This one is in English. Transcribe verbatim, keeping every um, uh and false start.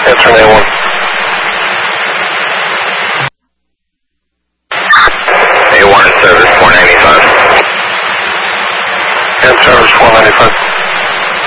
Answer A one. A one in service, four ninety-five. And service four ninety-five.